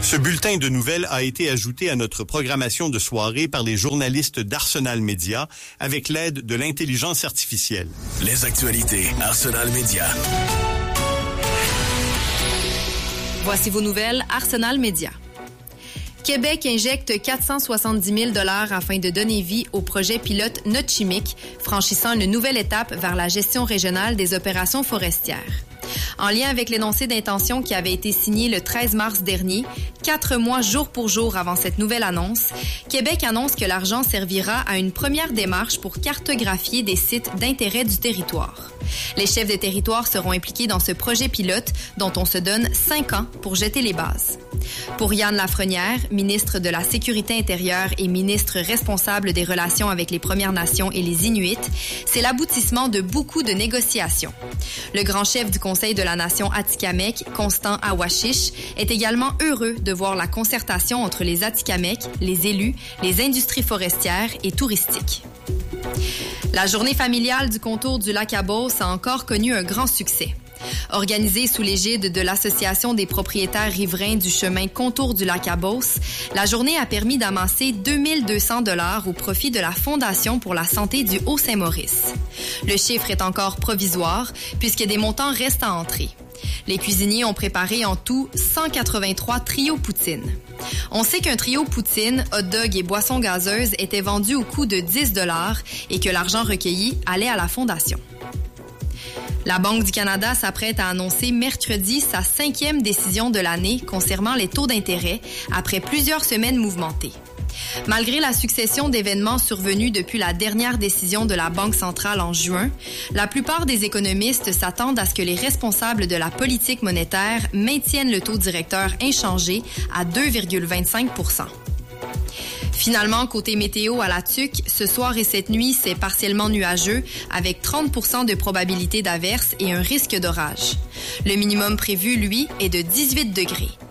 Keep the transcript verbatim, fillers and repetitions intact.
Ce bulletin de nouvelles a été ajouté à notre programmation de soirée par les journalistes d'Arsenal Média avec l'aide de l'intelligence artificielle. Les actualités Arsenal Média. Voici vos nouvelles Arsenal Média. Québec injecte quatre cent soixante-dix mille dollars afin de donner vie au projet pilote Notchimic, franchissant une nouvelle étape vers la gestion régionale des opérations forestières. En lien avec l'énoncé d'intention qui avait été signé le treize mars dernier, quatre mois jour pour jour avant cette nouvelle annonce, Québec annonce que l'argent servira à une première démarche pour cartographier des sites d'intérêt du territoire. Les chefs de territoire seront impliqués dans ce projet pilote dont on se donne cinq ans pour jeter les bases. Pour Yann Lafrenière, ministre de la Sécurité intérieure et ministre responsable des relations avec les Premières Nations et les Inuits, c'est l'aboutissement de beaucoup de négociations. Le grand chef du Conseil de la Nation Atikamekw, Constant Awashish, est également heureux de voir la concertation entre les Atikamekw, les élus, les industries forestières et touristiques. La journée familiale du contour du lac à Beauce a encore connu un grand succès. Organisée sous l'égide de l'Association des propriétaires riverains du chemin Contour du lac à Beauce, la journée a permis d'amasser deux mille deux cents dollars au profit de la Fondation pour la santé du Haut-Saint-Maurice. Le chiffre est encore provisoire puisque des montants restent à entrer. Les cuisiniers ont préparé en tout cent quatre-vingt-trois trios poutine. On sait qu'un trio poutine, hot dog et boisson gazeuse était vendu au coût de dix dollars et que l'argent recueilli allait à la Fondation. La Banque du Canada s'apprête à annoncer mercredi sa cinquième décision de l'année concernant les taux d'intérêt après plusieurs semaines mouvementées. Malgré la succession d'événements survenus depuis la dernière décision de la Banque centrale en juin, la plupart des économistes s'attendent à ce que les responsables de la politique monétaire maintiennent le taux directeur inchangé à deux virgule vingt-cinq pour cent. Finalement, côté météo à la Tuque, ce soir et cette nuit, c'est partiellement nuageux avec trente pour cent de probabilité d'averse et un risque d'orage. Le minimum prévu, lui, est de dix-huit degrés.